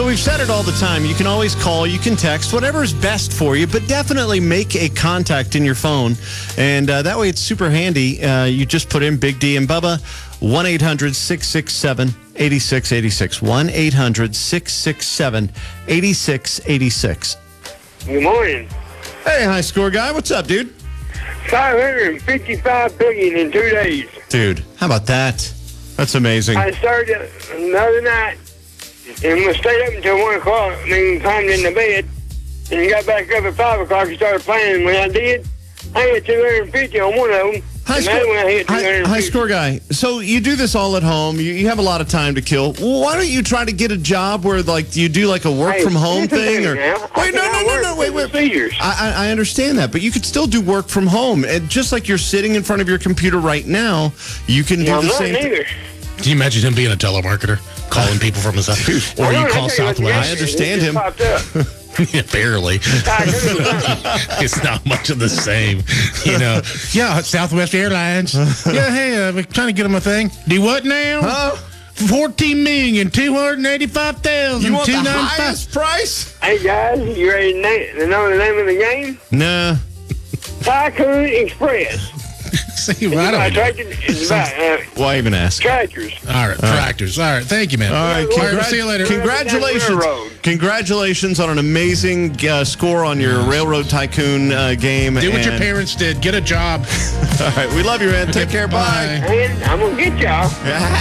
So we've said it all the time. You can always call, you can text, whatever is best for you, but definitely make a contact in your phone. And that way it's super handy. You just put in Big D and Bubba, 1-800-667-8686. 1-800-667-8686. Good morning. Hey, high score guy. What's up, dude? 555 billion in 2 days. Dude, how about that? That's amazing. I started the other night and we stayed up until 1 o'clock. Climbed in the bed and got back up at 5 o'clock and started playing. When I did, I hit 250 on one of them. High score guy. So you do this all at home. You have a lot of time to kill. Why don't you try to get a job where, like, you do like a work from home thing? Or wait, no. Wait. I understand that, but you could still do work from home. And just like you're sitting in front of your computer right now, you can do the same thing. Can you imagine him being a telemarketer, calling people from his house? Or you call Southwest? I understand him. Yeah, barely. It's not much of the same, you know. Yeah, Southwest Airlines. Yeah, hey, we're trying to get them a thing. Do what now? $14,285,000. You want the highest price? Hey guys, you ready to know the name of the game? Nah. Tycoon Express. See, right on. Why even ask? Tractors. All right, tractors. All right, thank you, man. All right, see you later. Congratulations on an amazing score on your Railroad Tycoon game. Do what your parents did. Get a job. All right, we love you, man. Take care. Bye. And I'm going to get y'all.